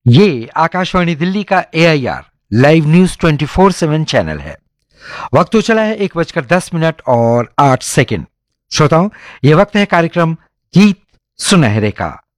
ये आकाशवाणी दिल्ली का AIR live news 24/7 channel है। वक्त तो चला है 1:10 और 8 सेकंड। श्रोताओं, ये वक्त है कार्यक्रम गीत सुनहरे का।